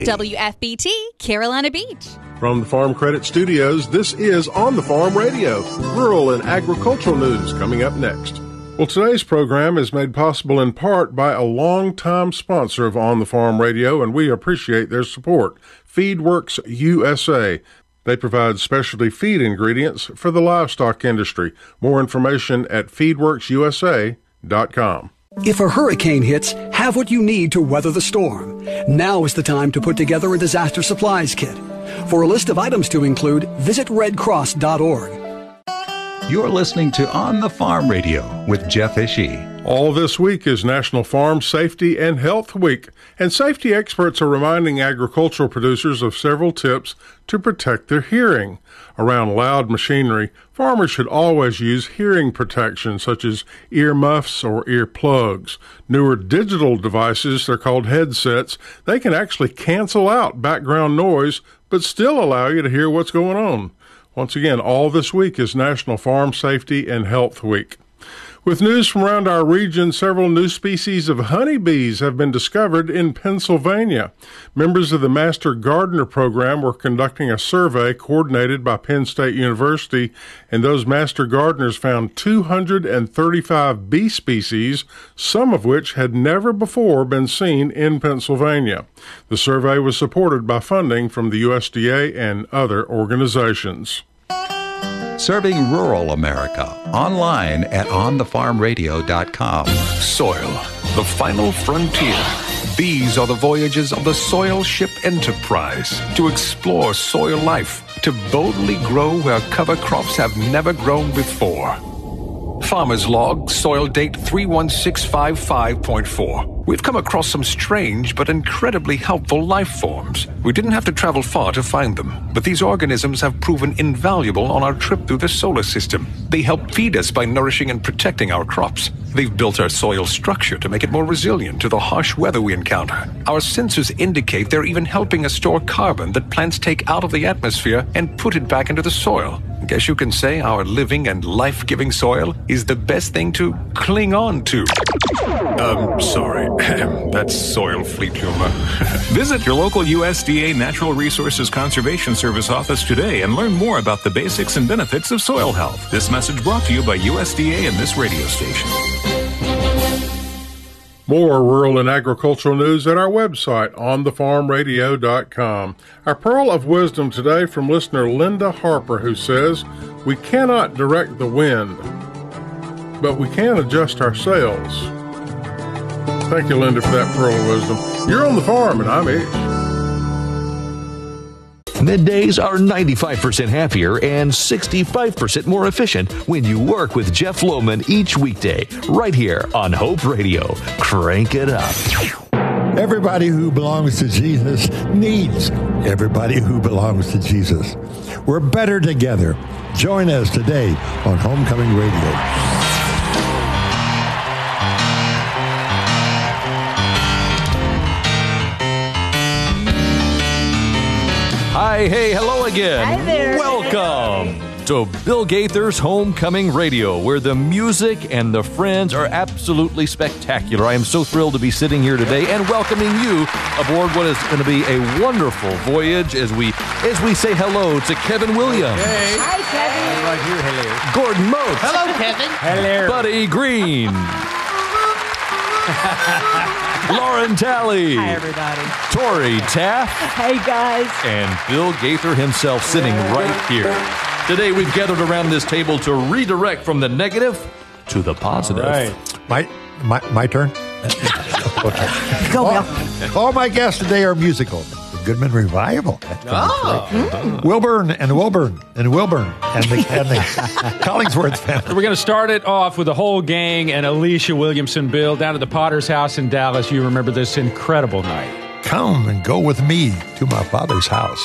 WFBT, Carolina Beach. From the Farm Credit Studios, this is On the Farm Radio, rural and agricultural news coming up next. Well, today's program is made possible in part by a longtime sponsor of On the Farm Radio, and we appreciate their support, FeedWorks USA. They provide specialty feed ingredients for the livestock industry. More information at feedworksusa.com. If a hurricane hits, have what you need to weather the storm. Now is the time to put together a disaster supplies kit. For a list of items to include, visit redcross.org. You're listening to On the Farm Radio with Jeff Ishii. All this week is National Farm Safety and Health Week, and safety experts are reminding agricultural producers of several tips to protect their hearing. Around loud machinery, farmers should always use hearing protection such as ear muffs or ear plugs. Newer digital devices, they're called headsets, they can actually cancel out background noise but still allow you to hear what's going on. Once again, all this week is National Farm Safety and Health Week. With news from around our region, several new species of honeybees have been discovered in Pennsylvania. Members of the Master Gardener program were conducting a survey coordinated by Penn State University, and those Master Gardeners found 235 bee species, some of which had never before been seen in Pennsylvania. The survey was supported by funding from the USDA and other organizations. Serving rural America online at onthefarmradio.com. Soil, the final frontier. These are the voyages of the Soil Ship Enterprise to explore soil life, to boldly grow where cover crops have never grown before. Farmer's Log, soil date 31655.4. We've come across some strange but incredibly helpful life forms. We didn't have to travel far to find them, but these organisms have proven invaluable on our trip through the solar system. They help feed us by nourishing and protecting our crops. They've built our soil structure to make it more resilient to the harsh weather we encounter. Our sensors indicate they're even helping us store carbon that plants take out of the atmosphere and put it back into the soil. I guess you can say our living and life-giving soil is the best thing to cling on to. Sorry. That's soil fleet humor. Visit your local USDA Natural Resources Conservation Service office today and learn more about the basics and benefits of soil health. This message brought to you by USDA and this radio station. More rural and agricultural news at our website, onthefarmradio.com. Our pearl of wisdom today from listener Linda Harper, who says, "We cannot direct the wind, but we can adjust our sails." Thank you, Linda, for that pearl of wisdom. You're on the farm, and I'm Ish. Middays are 95% happier and 65% more efficient when you work with Jeff Lohman each weekday, right here on Hope Radio. Crank it up. Everybody who belongs to Jesus needs everybody who belongs to Jesus. We're better together. Join us today on Homecoming Radio. Hi, hey, hello again. Hi there. Welcome to Bill Gaither's Homecoming Radio, where the music and the friends are absolutely spectacular. I am so thrilled to be sitting here today and welcoming you aboard what is going to be a wonderful voyage as we say hello to Kevin Williams. Hey. Hi, Kevin. Right here, hello. Gordon Motes. Hello, Kevin. Hello. Buddy Green. Lauren Talley. Hi, everybody. Tori Taft. Hey, guys. And Bill Gaither himself sitting right here. Today we've gathered around this table to redirect from the negative to the positive. All right. My turn? Go, Bill. All my guests today are musical. The Goodman Revival. Wilburn and Wilburn and Wilburn and the Collingsworth family. We're going to start it off with the whole gang and Alicia Williamson, Bill, down at the Potter's House in Dallas. You remember this incredible night. Come and go with me to my father's house.